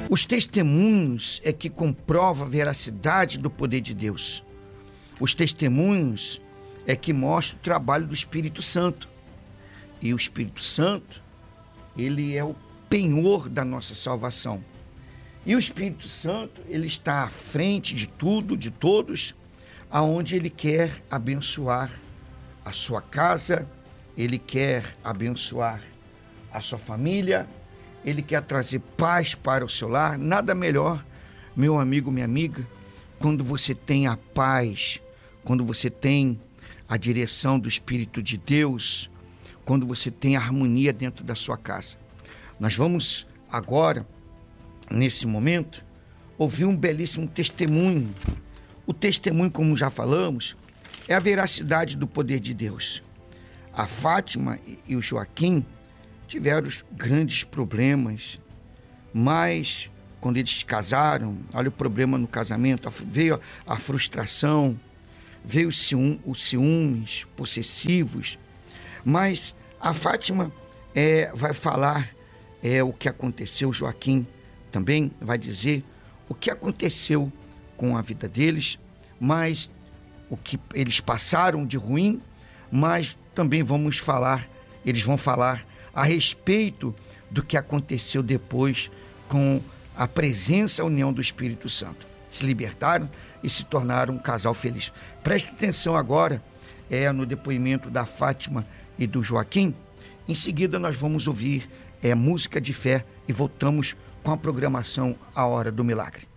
Os testemunhos é que comprova a veracidade do poder de Deus. Os testemunhos é que mostra o trabalho do Espírito Santo. E o Espírito Santo, ele é o penhor da nossa salvação. E o Espírito Santo, ele está à frente de tudo, de todos, aonde ele quer abençoar a sua casa, ele quer abençoar a sua família, ele quer trazer paz para o seu lar. Nada melhor, meu amigo, minha amiga, quando você tem a paz, quando você tem a direção do Espírito de Deus, quando você tem a harmonia dentro da sua casa. Nós vamos agora, nesse momento, ouvir um belíssimo testemunho. O testemunho, como já falamos, é a veracidade do poder de Deus. A Fátima e o Joaquim tiveram grandes problemas, mas quando eles se casaram, olha o problema no casamento, veio a frustração, veio os ciúmes possessivos, mas a Fátima vai falar o que aconteceu, o Joaquim também vai dizer o que aconteceu com a vida deles, mas o que eles passaram de ruim, mas também eles vão falar a respeito do que aconteceu depois com a presença, a união do Espírito Santo. Se libertaram e se tornaram um casal feliz. Preste atenção agora no depoimento da Fátima e do Joaquim. Em seguida nós vamos ouvir música de fé e voltamos com a programação A Hora do Milagre.